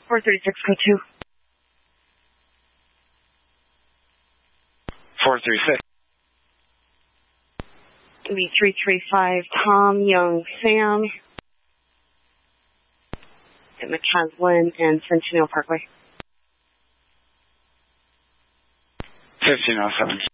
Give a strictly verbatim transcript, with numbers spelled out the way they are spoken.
four thirty-six, code two. four thirty-six. It'll be three three five, Tom Young Sam at McCaslin and Centennial Parkway. fifteen oh seven.